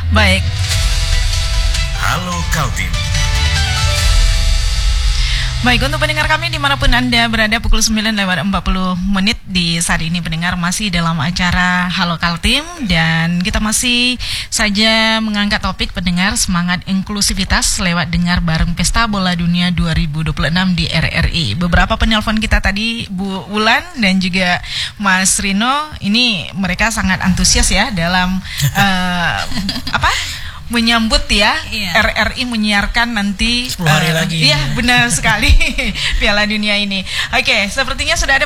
Baik. Halo Kaltim. Baik, untuk pendengar kami dimanapun Anda berada, pukul 9:40 di saat ini pendengar masih dalam acara Halo Kaltim. Dan kita masih saja mengangkat topik pendengar semangat inklusivitas lewat dengar bareng Pesta Bola Dunia 2026 di RRI. Beberapa penelpon kita tadi, Bu Wulan dan juga Mas Rino, ini mereka sangat antusias ya dalam menyambut ya, iya. RRI menyiarkan nanti 10 hari lagi. Iya, benar sekali Piala Dunia ini. Oke, sepertinya sudah ada